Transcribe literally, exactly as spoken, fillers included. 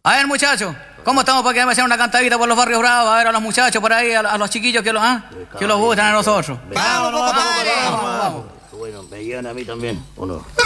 A ver, muchachos, ¿cómo estamos para que me hagan una cantadita por los barrios bravos? A ver, a los muchachos por ahí, a, a los chiquillos que los, ¿ah? que los gustan a nosotros. Vamos, vamos, vamos, vamos, vamos. Bueno, me llevan a mí también, ¿o no?